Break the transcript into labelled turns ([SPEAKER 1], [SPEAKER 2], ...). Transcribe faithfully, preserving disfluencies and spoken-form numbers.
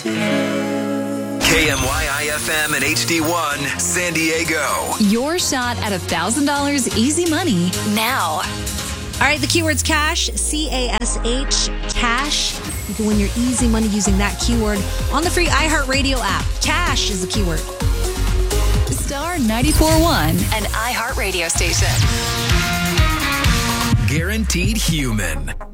[SPEAKER 1] K M Y I F M and H D one, San Diego.
[SPEAKER 2] Your shot at one thousand dollars easy money now.
[SPEAKER 3] All right, the keyword's cash, C A S H, cash. You can win your easy money using that keyword on the free iHeartRadio app. Cash is the keyword.
[SPEAKER 2] Star ninety-four point one, an iHeartRadio station.
[SPEAKER 1] Guaranteed Human.